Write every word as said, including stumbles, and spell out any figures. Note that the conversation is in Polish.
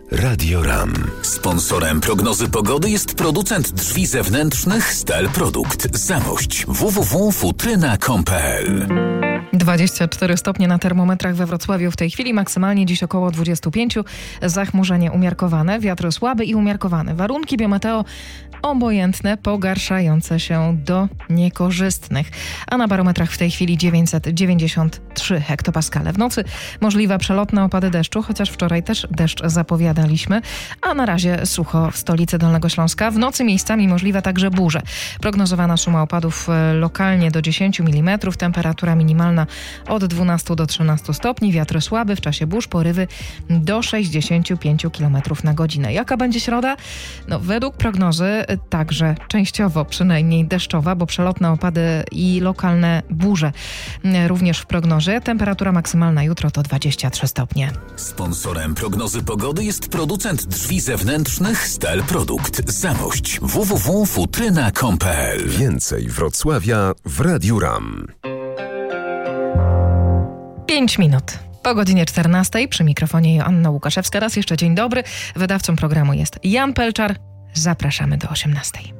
Radio RAM. Sponsorem prognozy pogody jest producent drzwi zewnętrznych Stel Produkt. Zamość w w w kropka futryna kropka com kropka p l. dwadzieścia cztery stopnie na termometrach we Wrocławiu w tej chwili, maksymalnie dziś około dwadzieścia pięć. Zachmurzenie umiarkowane, wiatr słaby i umiarkowany. Warunki biometeo obojętne, pogarszające się do niekorzystnych. A na barometrach w tej chwili dziewięćset dziewięćdziesiąt trzy hektopaskale. W nocy możliwe przelotne opady deszczu, chociaż wczoraj też deszcz zapowiadaliśmy. A na razie sucho w stolicy Dolnego Śląska. W nocy miejscami możliwe także burze. Prognozowana suma opadów lokalnie do dziesięć milimetrów. Temperatura minimalna od dwunastu do trzynastu stopni. Wiatr słaby, w czasie burz porywy do sześćdziesiąt pięć kilometrów na godzinę. Jaka będzie środa? No, według prognozy także częściowo przynajmniej deszczowa, bo przelotne opady i lokalne burze również w prognozie. Temperatura maksymalna jutro to dwadzieścia trzy stopnie. Sponsorem prognozy pogody jest producent drzwi zewnętrznych Stel Produkt. Zamość w w w kropka futryna kropka com kropka p l. Więcej Wrocławia w Radiu RAM. Pięć minut. Po godzinie czternastej przy mikrofonie Joanna Łukaszewska. Raz jeszcze dzień dobry. Wydawcą programu jest Jan Pelczar. Zapraszamy do osiemnastej.